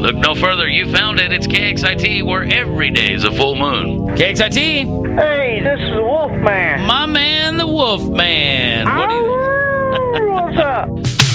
Look no further. You found it. It's KXIT, where every day is a full moon. KXIT. Hey, this is the Wolfman. My man, the Wolfman. What's up?